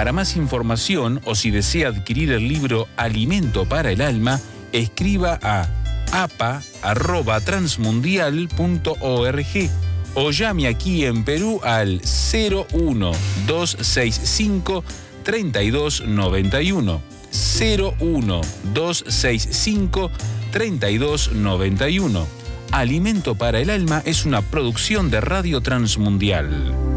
Para más información o si desea adquirir el libro Alimento para el Alma, escriba a apa@transmundial.org o llame aquí en Perú al 01265 3291. 01265 3291. Alimento para el Alma es una producción de Radio Transmundial.